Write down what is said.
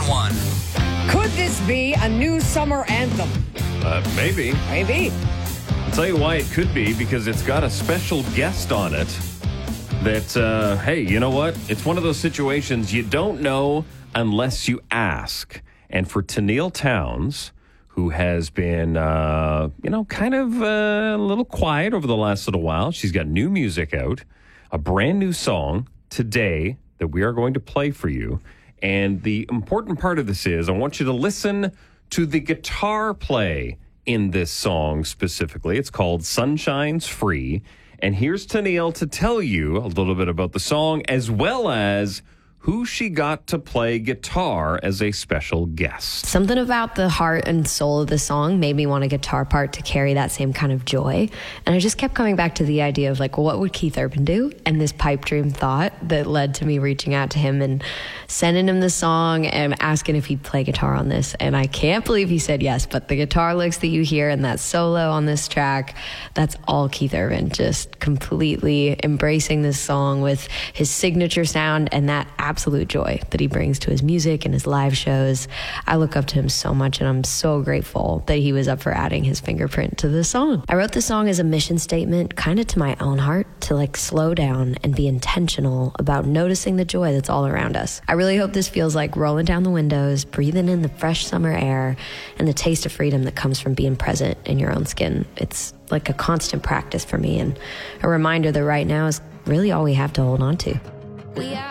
one. Could this be a new summer anthem? Maybe. Maybe. I'll tell you why it could be, because it's got a special guest on it that, hey, you know what? It's one of those situations you don't know unless you ask. And for Tenille Townes, who has been, kind of a little quiet over the last little while, she's got new music out, a brand new song today that we are going to play for you. And the important part of this is I want you to listen to the guitar play in this song specifically. It's called Sunshine's Free. And here's Tenille to tell you a little bit about the song, as well as who she got to play guitar as a special guest. Something about the heart and soul of the song made me want a guitar part to carry that same kind of joy. And I just kept coming back to the idea of like, well, what would Keith Urban do? And this pipe dream thought that led to me reaching out to him and sending him the song and asking if he'd play guitar on this. And I can't believe he said yes, but the guitar licks that you hear and that solo on this track, that's all Keith Urban, just completely embracing this song with his signature sound and that absolute joy that he brings to his music and his live shows. I look up to him so much, and I'm so grateful that he was up for adding his fingerprint to the song. I wrote the song as a mission statement, kind of to my own heart, to like slow down and be intentional about noticing the joy that's all around us. I really hope this feels like rolling down the windows, breathing in the fresh summer air, and the taste of freedom that comes from being present in your own skin. It's like a constant practice for me, and a reminder that right now is really all we have to hold on to.